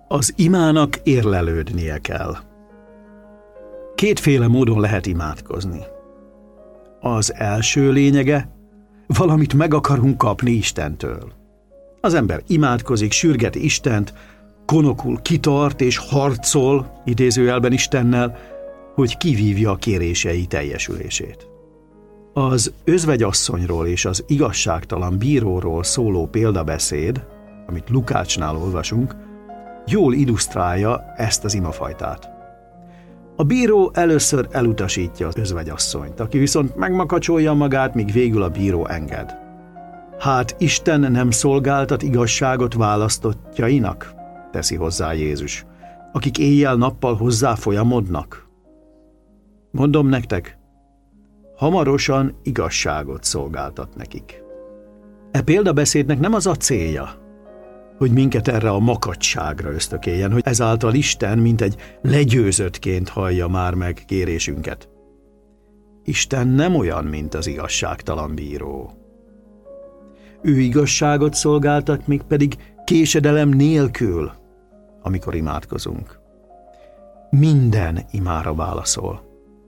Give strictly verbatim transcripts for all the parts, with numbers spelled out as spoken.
Az imának érlelődnie kell. Kétféle módon lehet imádkozni. Az első lényege, valamit meg akarunk kapni Istentől. Az ember imádkozik, sürgeti Istent, konokul kitart és harcol, idézőjelben Istennel, hogy kivívja a kérései teljesülését. Az özvegyasszonyról és az igazságtalan bíróról szóló példabeszéd, amit Lukácsnál olvasunk, jól illusztrálja ezt az imafajtát. A bíró először elutasítja az özvegyasszonyt, aki viszont megmakacsolja magát, míg végül a bíró enged. Hát Isten nem szolgáltat igazságot választottjainak? Teszi hozzá Jézus, akik éjjel-nappal hozzá folyamodnak. Mondom nektek, hamarosan igazságot szolgáltat nekik. E példabeszédnek nem az a célja, hogy minket erre a makacságra ösztökéljen, hogy ezáltal Isten mint egy legyőzöttként hallja már meg kérésünket. Isten nem olyan, mint az igazságtalan bíró. Ő igazságot szolgáltat, még pedig késedelem nélkül, amikor imádkozunk. Minden imára válaszol.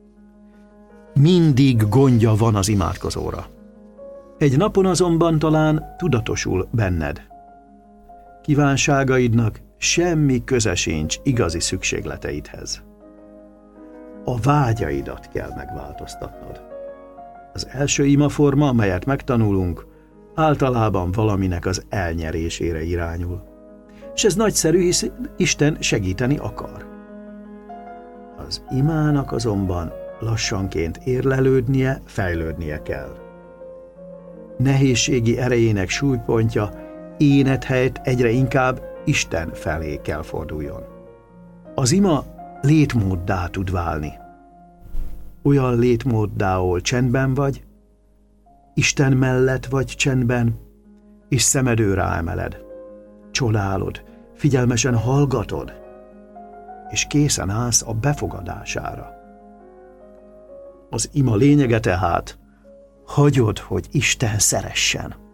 Mindig gondja van az imádkozóra. Egy napon azonban talán tudatosul benned. Kívánságaidnak semmi köze sincs igazi szükségleteidhez. A vágyaidat kell megváltoztatnod. Az első imaforma, amelyet megtanulunk, általában valaminek az elnyerésére irányul. És ez nagyszerű, hisz Isten segíteni akar. Az imának azonban lassanként érlelődnie, fejlődnie kell. Nehézségi erejének súlypontja énet helyett egyre inkább Isten felé kell forduljon. Az ima létmóddá tud válni. Olyan létmóddá, ahol csendben vagy, Isten mellett vagy csendben, és szemedőre emeled, csodálod, figyelmesen hallgatod, és készen állsz a befogadására. Az ima lényege tehát, hagyod, hogy Isten szeressen.